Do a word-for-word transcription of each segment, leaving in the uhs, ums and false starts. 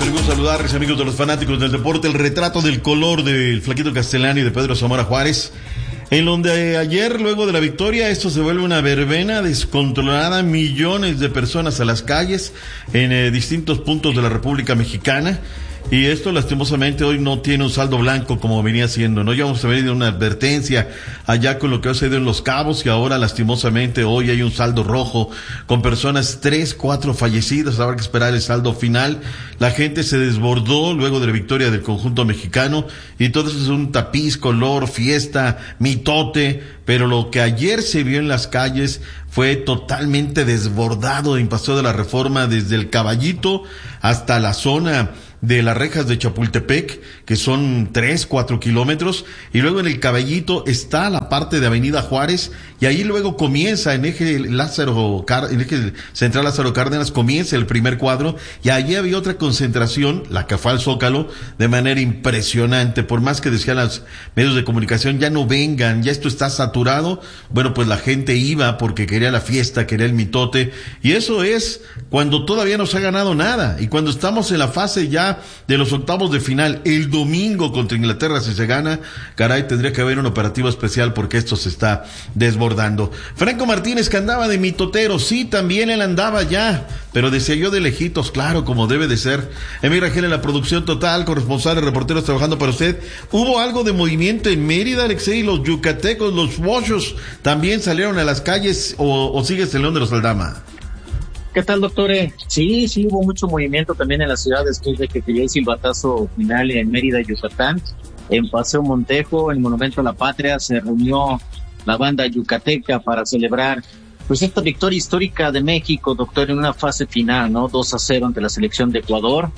Queremos saludarles, amigos de los fanáticos del deporte, el retrato del color del Flaquito Castellani y de Pedro Zamora Juárez, en donde ayer, luego de la victoria, esto se vuelve una verbena descontrolada, millones de personas a las calles en eh, distintos puntos de la República Mexicana. Y esto lastimosamente hoy no tiene un saldo blanco como venía siendo, ¿no? Ya hemos tenido una advertencia allá con lo que ha sucedido en Los Cabos y ahora lastimosamente hoy hay un saldo rojo con personas, tres, cuatro fallecidas. Habrá que esperar el saldo final. La gente se desbordó luego de la victoria del conjunto mexicano y todo eso es un tapiz, color, fiesta, mitote, pero lo que ayer se vio en las calles fue totalmente desbordado en Paseo de la Reforma, desde el Caballito hasta la zona de las rejas de Chapultepec, que son tres, cuatro kilómetros, y luego en el Caballito está la parte de Avenida Juárez, y ahí luego comienza en eje Lázaro, en eje central Lázaro Cárdenas, comienza el primer cuadro, y allí había otra concentración, la que fue al Zócalo, de manera impresionante. Por más que decían los medios de comunicación, ya no vengan, ya esto está saturado, bueno, pues la gente iba porque quería la fiesta, quería el mitote, y eso es cuando todavía no se ha ganado nada, y cuando estamos en la fase ya de los octavos de final, el domingo contra Inglaterra, si se gana, caray, tendría que haber un operativo especial porque esto se está desbordando. Franco Martínez, que andaba de mitotero, sí, también él andaba ya, pero decía yo de lejitos, claro, como debe de ser. Emir Rangel en la producción total, corresponsales, reporteros trabajando para usted. Hubo algo de movimiento en Mérida, Alexei, los yucatecos, los bochos, también salieron a las calles, o, o sigues el León de los Aldama. ¿Qué tal, doctor? Sí, sí, hubo mucho movimiento también en la ciudad después de que quería el silbatazo final en Mérida, Yucatán. En Paseo Montejo, en el Monumento a la Patria, se reunió la banda yucateca para celebrar pues esta victoria histórica de México, doctor, en una fase final, ¿no? dos a cero ante la selección de Ecuador.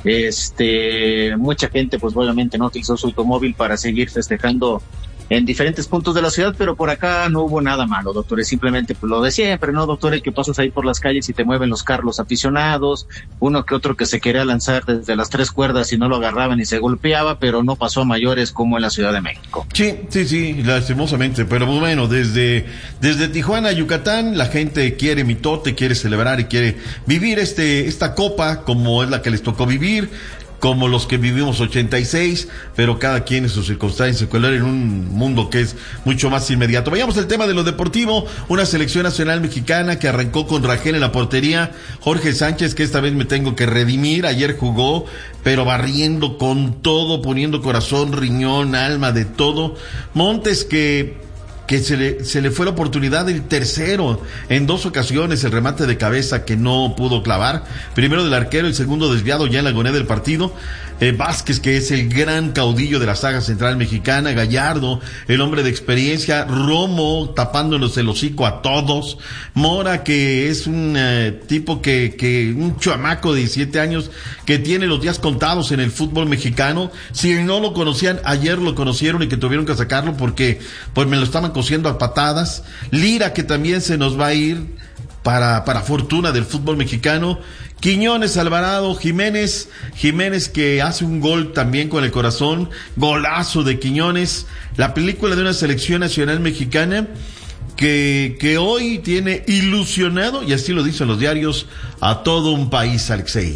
Este, mucha gente, pues obviamente no utilizó su automóvil para seguir festejando en diferentes puntos de la ciudad, pero por acá no hubo nada malo, doctores, simplemente pues lo de siempre, ¿no, doctores? Que pasas ahí por las calles y te mueven los carros aficionados, uno que otro que se quería lanzar desde las tres cuerdas y no lo agarraban y se golpeaba, pero no pasó a mayores como en la Ciudad de México. Sí, sí, sí, lastimosamente, pero bueno, desde, desde Tijuana a Yucatán, la gente quiere mitote, quiere celebrar y quiere vivir este, esta copa como es la que les tocó vivir, como los que vivimos ochenta y seis, pero cada quien en sus circunstancias, en un mundo que es mucho más inmediato. Vayamos al tema de lo deportivo, una selección nacional mexicana que arrancó con Rangel en la portería, Jorge Sánchez, que esta vez me tengo que redimir, ayer jugó, pero barriendo con todo, poniendo corazón, riñón, alma, de todo. Montes, que que se le, se le fue la oportunidad del tercero en dos ocasiones, el remate de cabeza que no pudo clavar, primero del arquero, el segundo desviado ya en la agonía del partido. eh, Vázquez, que es el gran caudillo de la saga central mexicana, Gallardo, el hombre de experiencia, Romo tapándonos el hocico a todos, Mora, que es un eh, tipo que, que un chamaco de diecisiete años que tiene los días contados en el fútbol mexicano. Si no lo conocían, ayer lo conocieron y que tuvieron que sacarlo porque pues me lo estaban cosiendo a patadas. Lira, que también se nos va a ir para, para fortuna del fútbol mexicano. Quiñones, Alvarado, Jiménez, Jiménez que hace un gol también con el corazón, golazo de Quiñones. La película de una selección nacional mexicana que, que hoy tiene ilusionado, y así lo dicen los diarios, a todo un país, Alexei.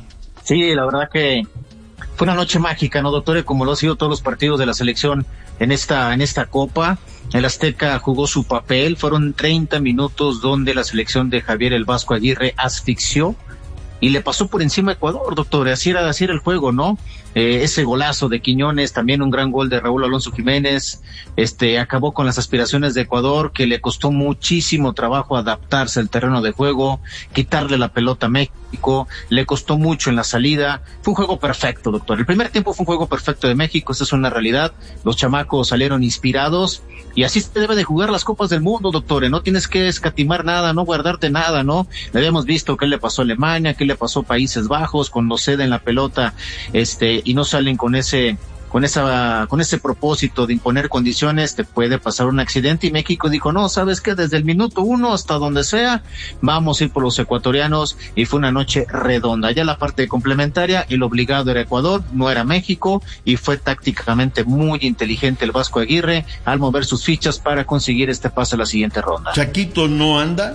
Sí, la verdad que fue una noche mágica, ¿no, doctor? Como lo han sido todos los partidos de la selección en esta, en esta Copa. El Azteca jugó su papel, fueron treinta minutos donde la selección de Javier el Vasco Aguirre asfixió y le pasó por encima a Ecuador, doctor. Así era, así era el juego, ¿no? Eh, ese golazo de Quiñones, también un gran gol de Raúl Alonso Jiménez, este, acabó con las aspiraciones de Ecuador, que le costó muchísimo trabajo adaptarse al terreno de juego, quitarle la pelota a México, le costó mucho en la salida. Fue un juego perfecto, doctor. El primer tiempo fue un juego perfecto de México, esa es una realidad. Los chamacos salieron inspirados, y así se debe de jugar las Copas del Mundo, doctor. No tienes que escatimar nada, no guardarte nada, ¿no? Le habíamos visto qué le pasó a Alemania, qué le pasó a Países Bajos, cuando ceden la pelota, este, y no salen con ese, con esa, con ese propósito de imponer condiciones, te puede pasar un accidente. Y México dijo, no, ¿sabes qué? Desde el minuto uno hasta donde sea, vamos a ir por los ecuatorianos, y fue una noche redonda. Ya la parte complementaria, el obligado era Ecuador, no era México, y fue tácticamente muy inteligente el Vasco Aguirre al mover sus fichas para conseguir este paso a la siguiente ronda. ¿Chaquito no anda?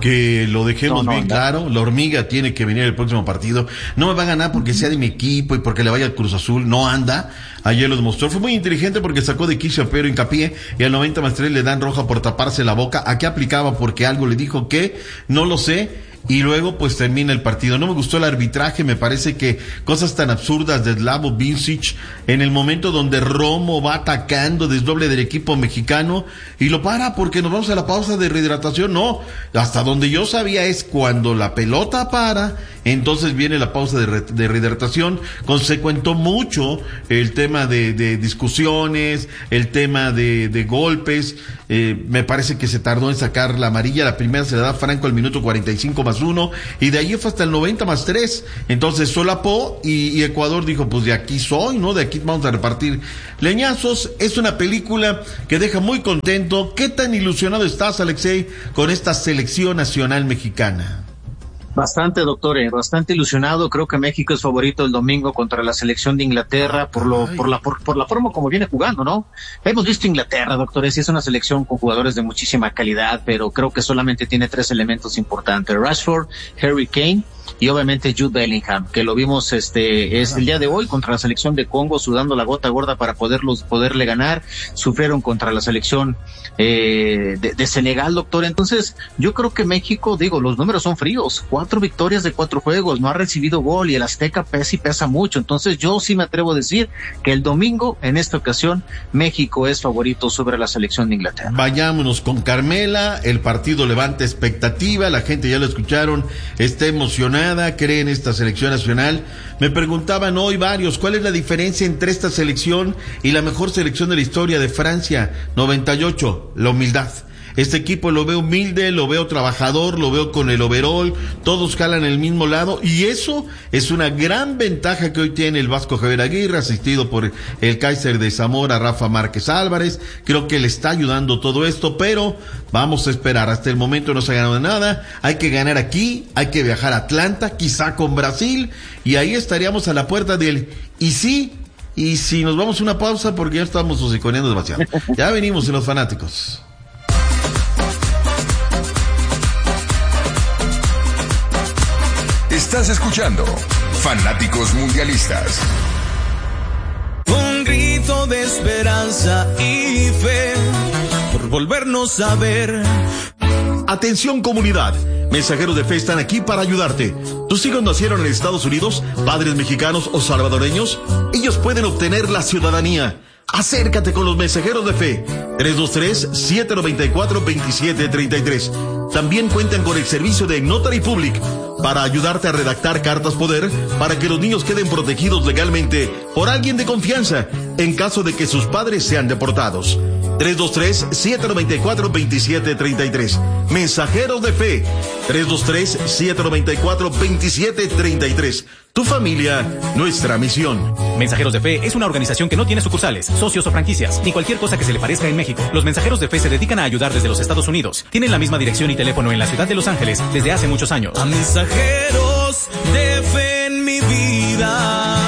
que lo dejemos no, no, bien no. claro. La hormiga tiene que venir el próximo partido. No me va a ganar porque sea de mi equipo y porque le vaya al Cruz Azul. No anda. Ayer lo demostró. Fue muy inteligente porque sacó de quicio a Pedro Hincapié y al noventa más tres le dan roja por taparse la boca. ¿A qué aplicaba? Porque algo le dijo que no lo sé. Y luego pues termina el partido. No me gustó el arbitraje, me parece que cosas tan absurdas de Slavo Vincic en el momento donde Romo va atacando desdoble del equipo mexicano y lo para porque nos vamos a la pausa de rehidratación. No, hasta donde yo sabía es cuando la pelota para, entonces viene la pausa de, re, de rehidratación. Consecuentó mucho el tema de, de discusiones, el tema de, de golpes. Eh, me parece que se tardó en sacar la amarilla. La primera se la da Franco al minuto cuarenta y cinco más uno y de ahí fue hasta el noventa más tres. Entonces solapó y, y Ecuador dijo, pues de aquí soy, ¿no? De aquí vamos a repartir leñazos. Es una película que deja muy contento. ¿Qué tan ilusionado estás, Alexei, con esta selección nacional mexicana? Bastante, doctor, eh, bastante ilusionado. Creo que México es favorito el domingo contra la selección de Inglaterra por lo, por la, por, por la forma como viene jugando, ¿no? Hemos visto Inglaterra, doctores, y es una selección con jugadores de muchísima calidad, pero creo que solamente tiene tres elementos importantes: Rashford, Harry Kane y obviamente Jude Bellingham, que lo vimos este es el día de hoy contra la selección de Congo, sudando la gota gorda para poderlos poderle ganar. Sufrieron contra la selección eh, de, de Senegal, doctor. Entonces yo creo que México, digo, los números son fríos, cuatro victorias de cuatro juegos, no ha recibido gol y el Azteca pesa y pesa mucho. Entonces yo sí me atrevo a decir que el domingo, en esta ocasión, México es favorito sobre la selección de Inglaterra. Vayámonos con Carmela, el partido levanta expectativa, la gente ya lo escucharon, está emocionada, cree en esta selección nacional. Me preguntaban hoy varios, ¿cuál es la diferencia entre esta selección y la mejor selección de la historia de Francia noventa y ocho? La humildad. Este equipo lo veo humilde, lo veo trabajador, lo veo con el overall, todos jalan el mismo lado y eso es una gran ventaja que hoy tiene el Vasco Javier Aguirre, asistido por el Kaiser de Zamora, Rafa Márquez Álvarez. Creo que le está ayudando todo esto, pero vamos a esperar. Hasta el momento no se ha ganado nada, hay que ganar aquí, hay que viajar a Atlanta, quizá con Brasil, y ahí estaríamos a la puerta del y sí, y si nos vamos a una pausa porque ya estamos hociconeando demasiado. Ya venimos en Los Fanáticos. Estás escuchando Fanáticos Mundialistas. Un grito de esperanza y fe por volvernos a ver. Atención, comunidad. Mensajeros de Fe están aquí para ayudarte. ¿Tus hijos nacieron en Estados Unidos, padres mexicanos o salvadoreños? Ellos pueden obtener la ciudadanía. Acércate con los Mensajeros de Fe. tres dos tres, siete nueve cuatro, dos siete tres tres. También cuentan con el servicio de Notary Public para ayudarte a redactar cartas poder para que los niños queden protegidos legalmente por alguien de confianza en caso de que sus padres sean deportados. tres dos tres, siete nueve cuatro, dos siete tres tres. Mensajeros de Fe. tres dos tres, siete nueve cuatro, dos siete tres tres. Tu familia, nuestra misión. Mensajeros de Fe es una organización que no tiene sucursales, socios o franquicias, ni cualquier cosa que se le parezca en México. Los Mensajeros de Fe se dedican a ayudar desde los Estados Unidos. Tienen la misma dirección y teléfono en la ciudad de Los Ángeles desde hace muchos años. A mensajeros de fe en mi vida.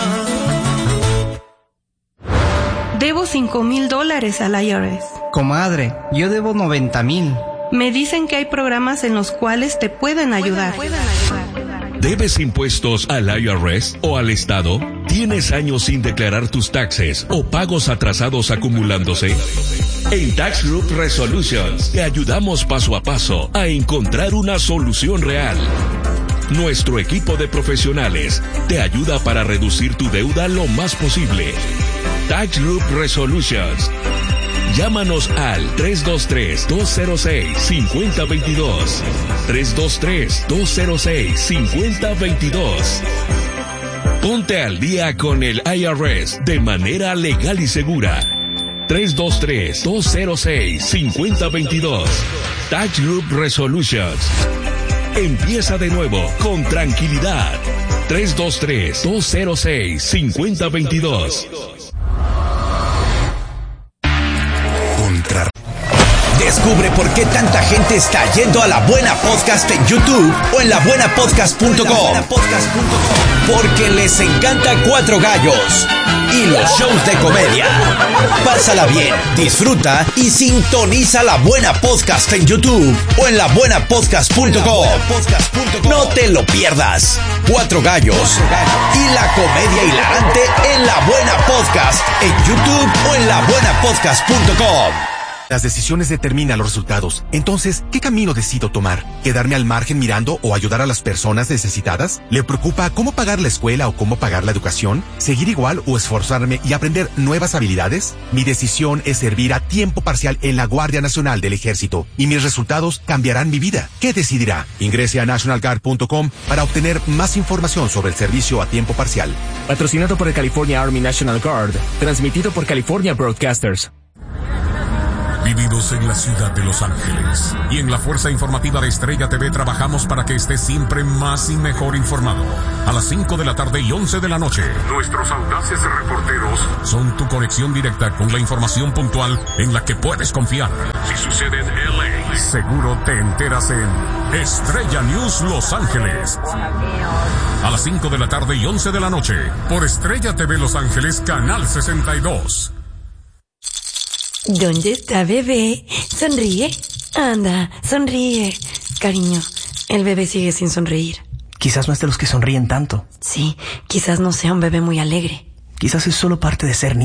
Debo cinco mil dólares al I R S. Comadre, yo debo noventa mil. Me dicen que hay programas en los cuales te pueden ayudar. Pueden, pueden ayudar. ¿Debes impuestos al I R S o al Estado? ¿Tienes años sin declarar tus taxes o pagos atrasados acumulándose? En Tax Group Resolutions te ayudamos paso a paso a encontrar una solución real. Nuestro equipo de profesionales te ayuda para reducir tu deuda lo más posible. Tax Group Resolutions. Llámanos al tres dos tres, dos cero seis, cinco cero dos dos. tres dos tres, dos cero seis, cinco cero dos dos. Ponte al día con el I R S de manera legal y segura. tres dos tres, dos cero seis, cinco cero dos dos. Tax Group Resolutions. Empieza de nuevo con tranquilidad. tres dos tres, dos cero seis, cinco cero dos dos. Descubre por qué tanta gente está yendo a La Buena Podcast en YouTube o en la buena podcast punto com. porque les encanta Cuatro Gallos y los shows de comedia. Pásala bien, disfruta y sintoniza La Buena Podcast en YouTube o en la buena podcast punto com. No te lo pierdas. Cuatro Gallos y la comedia hilarante en La Buena Podcast en YouTube o en la buena podcast punto com. Las decisiones determinan los resultados. Entonces, ¿qué camino decido tomar? ¿Quedarme al margen mirando o ayudar a las personas necesitadas? ¿Le preocupa cómo pagar la escuela o cómo pagar la educación? ¿Seguir igual o esforzarme y aprender nuevas habilidades? Mi decisión es servir a tiempo parcial en la Guardia Nacional del Ejército y mis resultados cambiarán mi vida. ¿Qué decidirá? Ingrese a national guard punto com para obtener más información sobre el servicio a tiempo parcial. Patrocinado por el California Army National Guard. Transmitido por California Broadcasters. Vividos en la ciudad de Los Ángeles y en la fuerza informativa de Estrella T V trabajamos para que estés siempre más y mejor informado. A las cinco de la tarde y once de la noche, nuestros audaces reporteros son tu conexión directa con la información puntual en la que puedes confiar. Si sucede en L A, seguro te enteras en Estrella News Los Ángeles. A las cinco de la tarde y once de la noche, por Estrella T V Los Ángeles, Canal sesenta y dos. ¿Dónde está bebé? Sonríe. Anda, sonríe. Cariño, el bebé sigue sin sonreír. Quizás no es de los que sonríen tanto. Sí, quizás no sea un bebé muy alegre. Quizás es solo parte de ser niño.